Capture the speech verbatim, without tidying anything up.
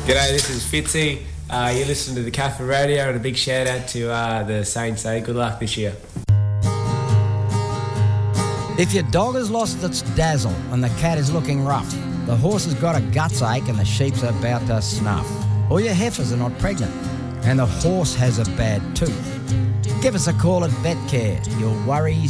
G'day, this is Fitzy. Uh, you listen to the Cafe Radio, and a big shout out to uh, the Saints. Eh? Good luck this year. If your dog has lost its dazzle and the cat is looking rough, the horse has got a guts ache and the sheep's about to snuff, or your heifers are not pregnant and the horse has a bad tooth, give us a call at VetCare. Your worries